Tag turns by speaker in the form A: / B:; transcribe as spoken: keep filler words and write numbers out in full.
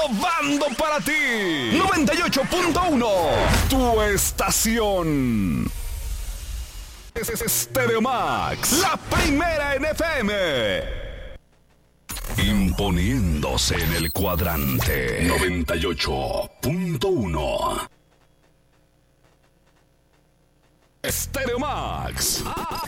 A: innovando para ti. noventa y ocho punto uno, tu estación. Es Stereo Max, la primera en F M. Imponiéndose en el cuadrante. noventa y ocho punto uno. Stereo Max.